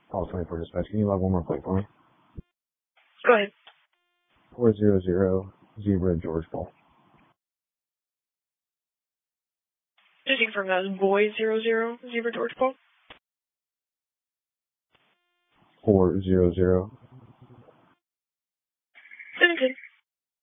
Call 24 dispatch. Can you log one more plate for me? Go ahead. 400 Zebra George Paul. Just confirm that was boy 00 Zebra George Paul. 400